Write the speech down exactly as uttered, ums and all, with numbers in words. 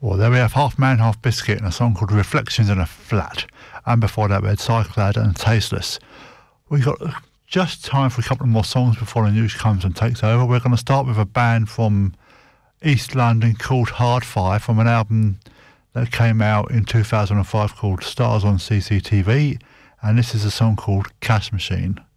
Well, there we have Half Man, Half Biscuit and a song called Reflections in a Flat. And before that we had Cyclad and Tasteless. We've got just time for a couple of more songs before the news comes and takes over. We're going to start with a band from East London called Hard Five from an album that came out in two thousand five called Stars on C C T V. And this is a song called Cash Machine.